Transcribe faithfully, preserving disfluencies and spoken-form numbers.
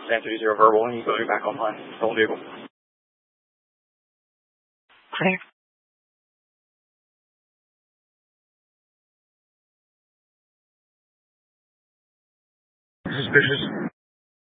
Stand thirty zero verbal, and you go back online. Total vehicle. Crank. Suspicious.